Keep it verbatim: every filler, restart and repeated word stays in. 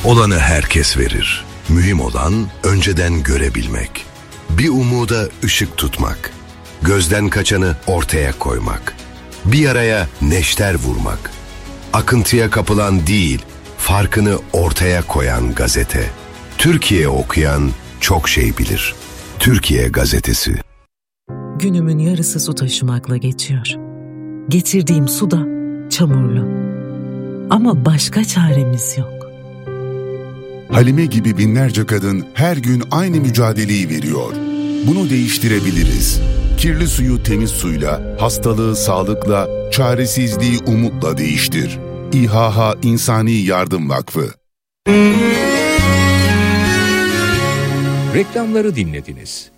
Olanı herkes verir. Mühim olan önceden görebilmek. Bir umuda ışık tutmak. Gözden kaçanı ortaya koymak. Bir yaraya neşter vurmak. Akıntıya kapılan değil, farkını ortaya koyan gazete. Türkiye okuyan çok şey bilir. Türkiye Gazetesi. Günümün yarısı su taşımakla geçiyor. Getirdiğim su da çamurlu. Ama başka çaremiz yok. Halime gibi binlerce kadın her gün aynı mücadeleyi veriyor. Bunu değiştirebiliriz. Kirli suyu temiz suyla, hastalığı sağlıkla, çaresizliği umutla değiştir. İHH İnsani Yardım Vakfı. Reklamları dinlediniz.